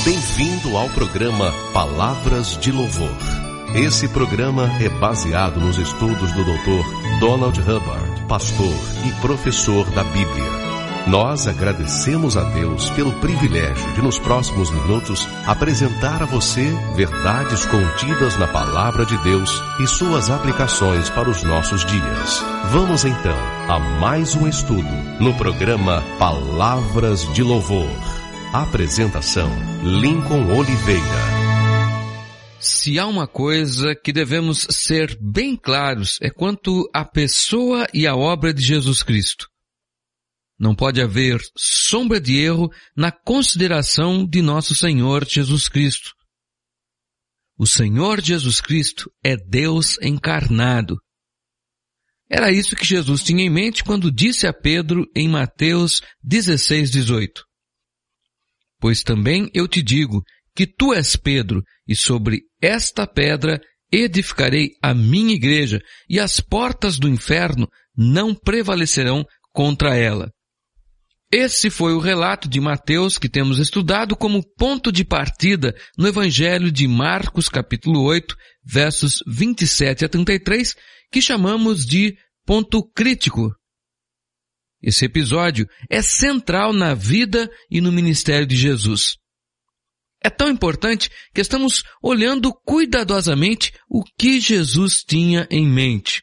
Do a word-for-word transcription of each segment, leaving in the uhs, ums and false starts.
Bem-vindo ao programa Palavras de Louvor. Esse programa é baseado nos estudos do doutor Donald Hubbard, pastor e professor da Bíblia. Nós agradecemos a Deus pelo privilégio de, nos próximos minutos, apresentar a você verdades contidas na Palavra de Deus e suas aplicações para os nossos dias. Vamos então a mais um estudo no programa Palavras de Louvor. Apresentação: Lincoln Oliveira. Se há uma coisa que devemos ser bem claros é quanto à pessoa e à obra de Jesus Cristo. Não pode haver sombra de erro na consideração de nosso Senhor Jesus Cristo. O Senhor Jesus Cristo é Deus encarnado. Era isso que Jesus tinha em mente quando disse a Pedro em Mateus dezesseis, dezoito. Pois também eu te digo que tu és Pedro, e sobre esta pedra edificarei a minha igreja, e as portas do inferno não prevalecerão contra ela. Esse foi o relato de Mateus que temos estudado como ponto de partida no Evangelho de Marcos, capítulo oito, versos vinte e sete a trinta e três, que chamamos de ponto crítico. Esse episódio é central na vida e no ministério de Jesus. É tão importante que estamos olhando cuidadosamente o que Jesus tinha em mente.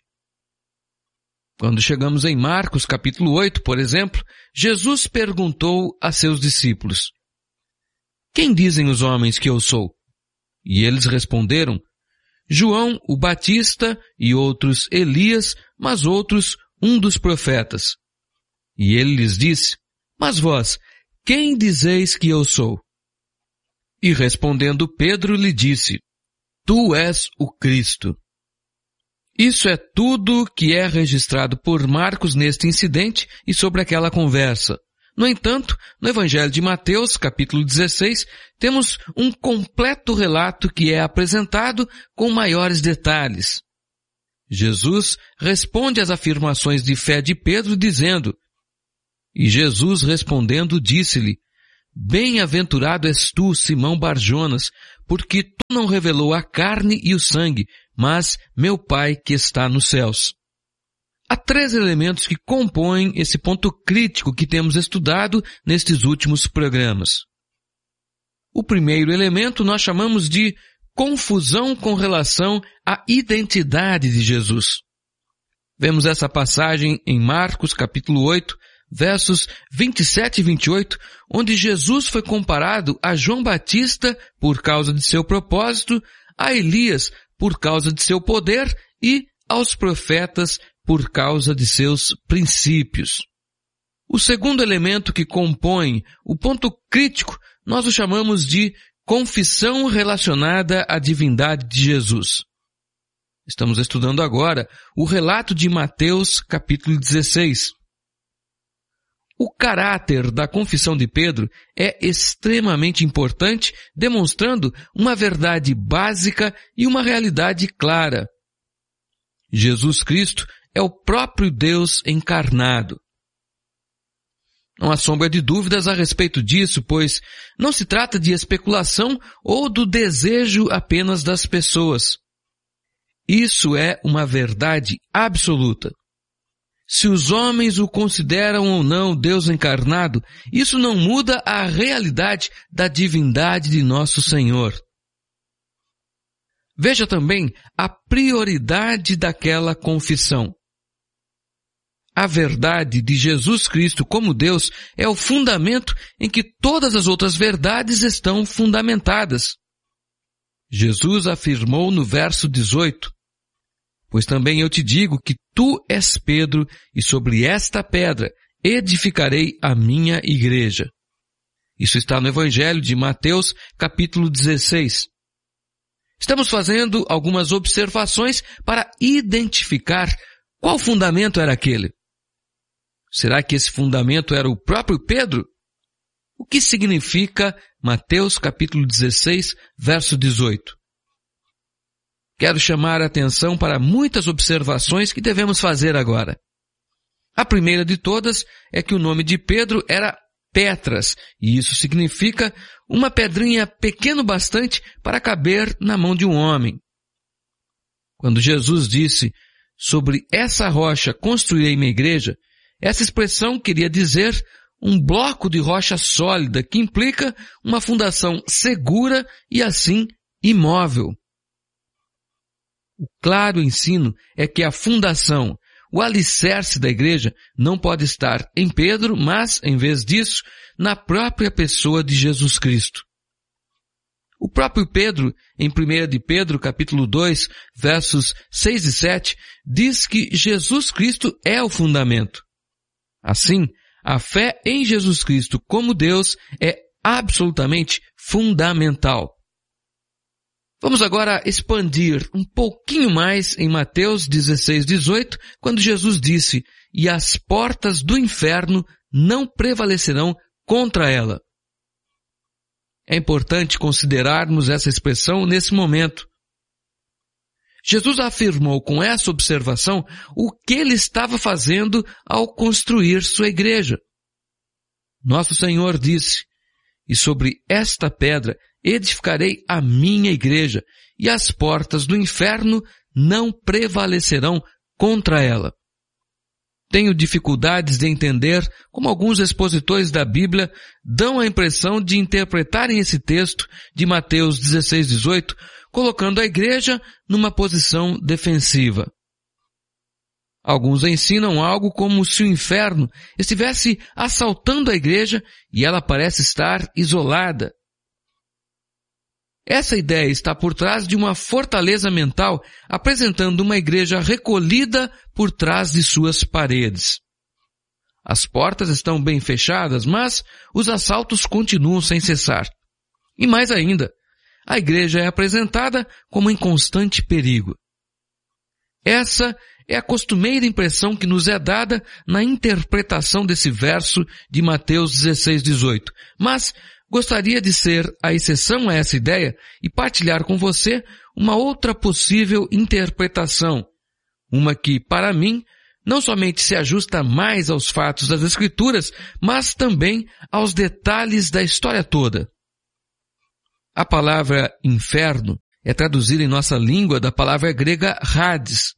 Quando chegamos em Marcos capítulo oito, por exemplo, Jesus perguntou a seus discípulos: Quem dizem os homens que eu sou? E eles responderam: João o Batista, e outros Elias, mas outros um dos profetas. E ele lhes disse: Mas vós, quem dizeis que eu sou? E respondendo Pedro lhe disse: Tu és o Cristo. Isso é tudo que é registrado por Marcos neste incidente e sobre aquela conversa. No entanto, no Evangelho de Mateus, capítulo dezesseis, temos um completo relato que é apresentado com maiores detalhes. Jesus responde às afirmações de fé de Pedro dizendo: E Jesus respondendo disse-lhe: Bem-aventurado és tu, Simão Barjonas, porque tu não revelou a carne e o sangue, mas meu Pai que está nos céus. Há três elementos que compõem esse ponto crítico que temos estudado nestes últimos programas. O primeiro elemento nós chamamos de confusão com relação à identidade de Jesus. Vemos essa passagem em Marcos capítulo oito, versos vinte e sete e vinte e oito, onde Jesus foi comparado a João Batista por causa de seu propósito, a Elias por causa de seu poder e aos profetas por causa de seus princípios. O segundo elemento que compõe o ponto crítico nós o chamamos de confissão relacionada à divindade de Jesus. Estamos estudando agora o relato de Mateus capítulo dezesseis. O caráter da confissão de Pedro é extremamente importante, demonstrando uma verdade básica e uma realidade clara. Jesus Cristo é o próprio Deus encarnado. Não há sombra de dúvidas a respeito disso, pois não se trata de especulação ou do desejo apenas das pessoas. Isso é uma verdade absoluta. Se os homens o consideram ou não Deus encarnado, isso não muda a realidade da divindade de nosso Senhor. Veja também a prioridade daquela confissão. A verdade de Jesus Cristo como Deus é o fundamento em que todas as outras verdades estão fundamentadas. Jesus afirmou no verso dezoito: Pois também eu te digo que tu és Pedro, e sobre esta pedra edificarei a minha igreja. Isso está no Evangelho de Mateus, capítulo dezesseis. Estamos fazendo algumas observações para identificar qual fundamento era aquele. Será que esse fundamento era o próprio Pedro? O que significa Mateus, capítulo dezesseis, verso dezoito? Quero chamar a atenção para muitas observações que devemos fazer agora. A primeira de todas é que o nome de Pedro era Petras, e isso significa uma pedrinha pequeno bastante para caber na mão de um homem. Quando Jesus disse, sobre essa rocha construirei minha igreja, essa expressão queria dizer um bloco de rocha sólida que implica uma fundação segura e assim imóvel. O claro ensino é que a fundação, o alicerce da igreja, não pode estar em Pedro, mas, em vez disso, na própria pessoa de Jesus Cristo. O próprio Pedro, em primeira de Pedro, capítulo dois, versos seis e sete, diz que Jesus Cristo é o fundamento. Assim, a fé em Jesus Cristo como Deus é absolutamente fundamental. Vamos agora expandir um pouquinho mais em Mateus dezesseis, dezoito, quando Jesus disse, e as portas do inferno não prevalecerão contra ela. É importante considerarmos essa expressão nesse momento. Jesus afirmou com essa observação o que ele estava fazendo ao construir sua igreja. Nosso Senhor disse, e sobre esta pedra edificarei a minha igreja, e as portas do inferno não prevalecerão contra ela. Tenho dificuldades de entender como alguns expositores da Bíblia dão a impressão de interpretarem esse texto de Mateus dezesseis, dezoito, colocando a igreja numa posição defensiva. Alguns ensinam algo como se o inferno estivesse assaltando a igreja e ela parece estar isolada. Essa ideia está por trás de uma fortaleza mental, apresentando uma igreja recolhida por trás de suas paredes. As portas estão bem fechadas, mas os assaltos continuam sem cessar. E mais ainda, a igreja é apresentada como em constante perigo. Essa é a costumeira impressão que nos é dada na interpretação desse verso de Mateus dezesseis, dezoito. Mas gostaria de ser a exceção a essa ideia e partilhar com você uma outra possível interpretação, uma que, para mim, não somente se ajusta mais aos fatos das Escrituras, mas também aos detalhes da história toda. A palavra inferno é traduzida em nossa língua da palavra grega Hades.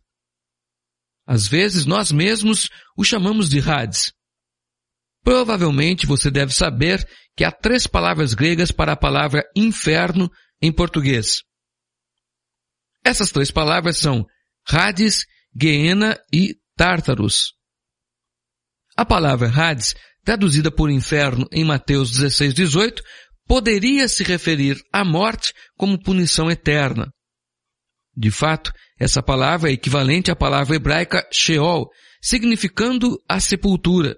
Às vezes nós mesmos o chamamos de Hades. Provavelmente você deve saber que há três palavras gregas para a palavra inferno em português. Essas três palavras são Hades, Geena e Tártaros. A palavra Hades, traduzida por inferno em Mateus dezesseis, dezoito, poderia se referir à morte como punição eterna. De fato, essa palavra é equivalente à palavra hebraica Sheol, significando a sepultura.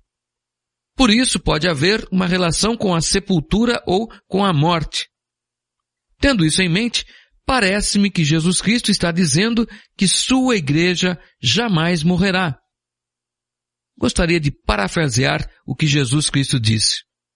Por isso pode haver uma relação com a sepultura ou com a morte. Tendo isso em mente, parece-me que Jesus Cristo está dizendo que sua igreja jamais morrerá. Gostaria de parafrasear o que Jesus Cristo disse.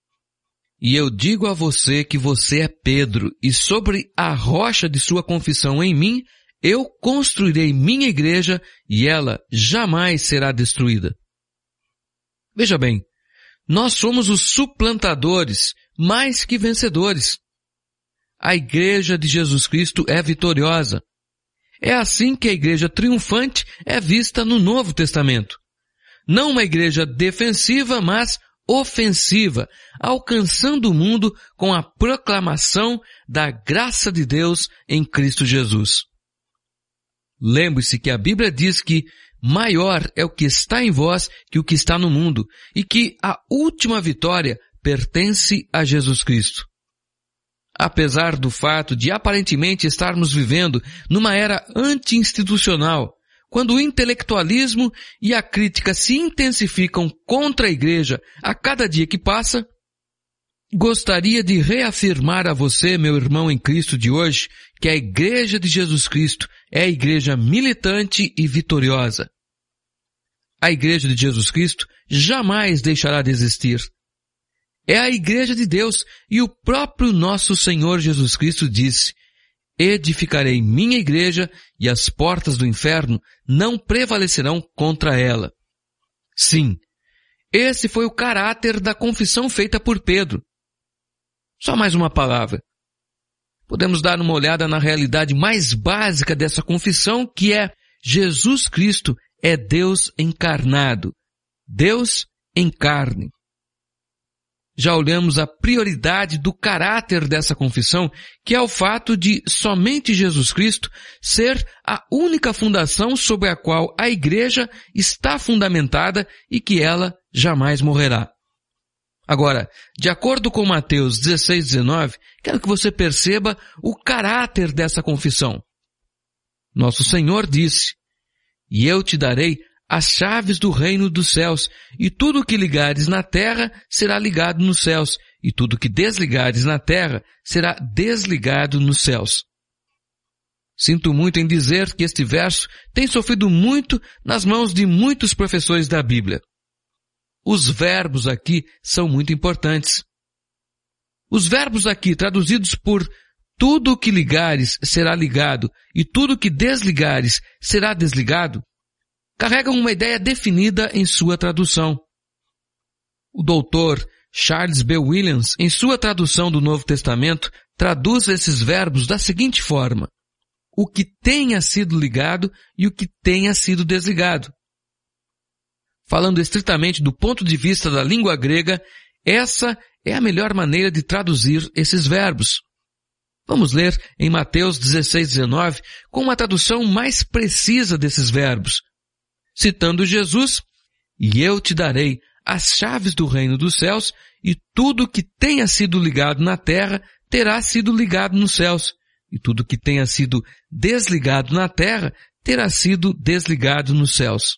E eu digo a você que você é Pedro, e sobre a rocha de sua confissão em mim, eu construirei minha igreja e ela jamais será destruída. Veja bem, nós somos os suplantadores, mais que vencedores. A igreja de Jesus Cristo é vitoriosa. É assim que a igreja triunfante é vista no Novo Testamento. Não uma igreja defensiva, mas ofensiva, alcançando o mundo com a proclamação da graça de Deus em Cristo Jesus. Lembre-se que a Bíblia diz que maior é o que está em vós que o que está no mundo, e que a última vitória pertence a Jesus Cristo. Apesar do fato de aparentemente estarmos vivendo numa era anti-institucional, quando o intelectualismo e a crítica se intensificam contra a igreja a cada dia que passa, gostaria de reafirmar a você, meu irmão em Cristo de hoje, que a igreja de Jesus Cristo é a igreja militante e vitoriosa. A igreja de Jesus Cristo jamais deixará de existir. É a igreja de Deus, e o próprio nosso Senhor Jesus Cristo disse, edificarei minha igreja e as portas do inferno não prevalecerão contra ela. Sim, Esse foi o caráter da confissão feita por Pedro. Só mais uma palavra. Podemos dar uma olhada na realidade mais básica dessa confissão, que é: Jesus Cristo é Deus encarnado. Deus em carne. Já olhamos a prioridade do caráter dessa confissão, que é o fato de somente Jesus Cristo ser a única fundação sobre a qual a Igreja está fundamentada e que ela jamais morrerá. Agora, de acordo com Mateus dezesseis, dezenove, quero que você perceba o caráter dessa confissão. Nosso Senhor disse: "E eu te darei as chaves do reino dos céus, e tudo o que ligares na terra será ligado nos céus, e tudo o que desligares na terra será desligado nos céus." Sinto muito em dizer que este verso tem sofrido muito nas mãos de muitos professores da Bíblia. Os verbos aqui são muito importantes. Os verbos aqui, traduzidos por tudo o que ligares será ligado e tudo o que desligares será desligado, carregam uma ideia definida em sua tradução. O doutor Charles B. Williams, em sua tradução do Novo Testamento, traduz esses verbos da seguinte forma: o que tenha sido ligado e o que tenha sido desligado. Falando estritamente do ponto de vista da língua grega, essa é a melhor maneira de traduzir esses verbos. Vamos ler em Mateus dezesseis, dezenove, com uma tradução mais precisa desses verbos. Citando Jesus: "E eu te darei as chaves do reino dos céus, e tudo que tenha sido ligado na terra terá sido ligado nos céus, e tudo que tenha sido desligado na terra terá sido desligado nos céus."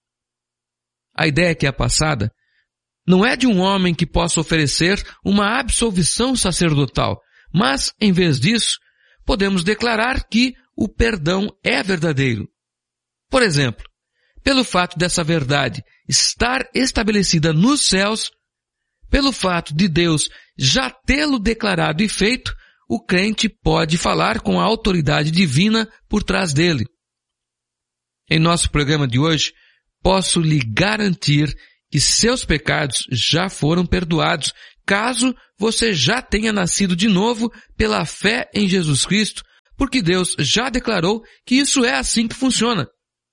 A ideia que é passada não é de um homem que possa oferecer uma absolvição sacerdotal, mas, em vez disso, podemos declarar que o perdão é verdadeiro. Por exemplo, pelo fato dessa verdade estar estabelecida nos céus, pelo fato de Deus já tê-lo declarado e feito, o crente pode falar com a autoridade divina por trás dele. Em nosso programa de hoje, posso lhe garantir que seus pecados já foram perdoados, caso você já tenha nascido de novo pela fé em Jesus Cristo, porque Deus já declarou que isso é assim que funciona.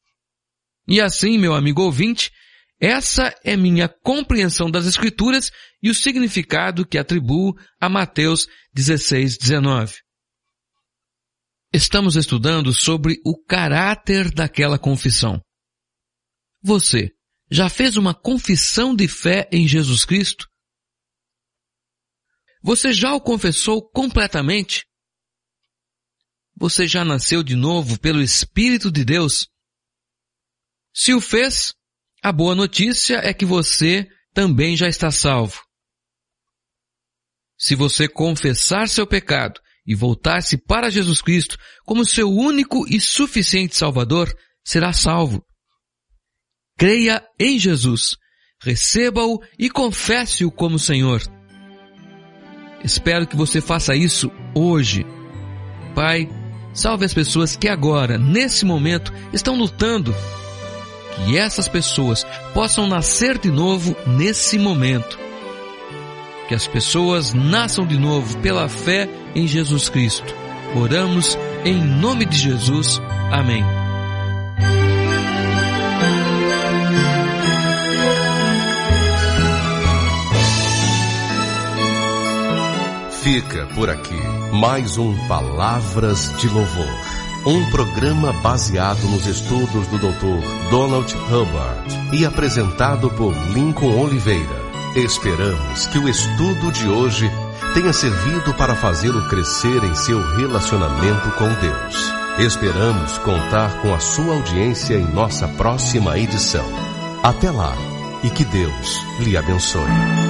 E assim, meu amigo ouvinte, essa é minha compreensão das Escrituras e o significado que atribuo a Mateus dezesseis, dezenove. Estamos estudando sobre o caráter daquela confissão. Você já fez uma confissão de fé em Jesus Cristo? Você já o confessou completamente? Você já nasceu de novo pelo Espírito de Deus? Se o fez, a boa notícia é que você também já está salvo. Se você confessar seu pecado e voltar-se para Jesus Cristo como seu único e suficiente Salvador, será salvo. Creia em Jesus, receba-o e confesse-o como Senhor. Espero que você faça isso hoje. Pai, salve as pessoas que agora, nesse momento, estão lutando. Que essas pessoas possam nascer de novo nesse momento. Que as pessoas nasçam de novo pela fé em Jesus Cristo. Oramos em nome de Jesus. Amém. Fica por aqui mais um Palavras de Louvor, um programa baseado nos estudos do doutor Donald Hubbard e apresentado por Lincoln Oliveira. Esperamos que o estudo de hoje tenha servido para fazê-lo crescer em seu relacionamento com Deus. Esperamos contar com a sua audiência em nossa próxima edição. Até lá e que Deus lhe abençoe.